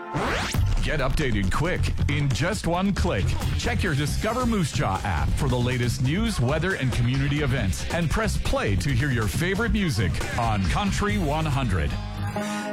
Get updated quick in just one click. Check your Discover Moose Jaw app for the latest news, weather, and community events. And press play to hear your favorite music on Country 100.